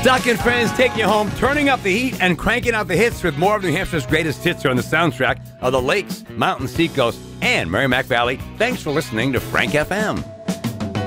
Doc and friends taking you home, turning up the heat and cranking out the hits with more of New Hampshire's greatest hits on the soundtrack of the lakes, mountains, seacoast, and Merrimack Valley. Thanks for listening to Frank FM.